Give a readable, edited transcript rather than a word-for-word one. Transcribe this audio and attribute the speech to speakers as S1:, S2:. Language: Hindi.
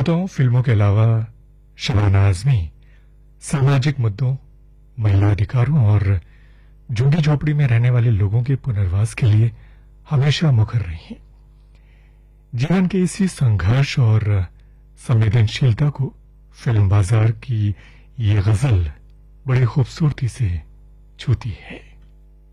S1: श्रोताओं, फिल्मों के अलावा शबाना आजमी सामाजिक मुद्दों, महिला अधिकारों और झुग्गी झोपड़ी में रहने वाले लोगों के पुनर्वास के लिए हमेशा मुखर रही हैं। जीवन के इसी संघर्ष और संवेदनशीलता को फिल्म बाजार की ये गजल बड़ी खूबसूरती से छूती है।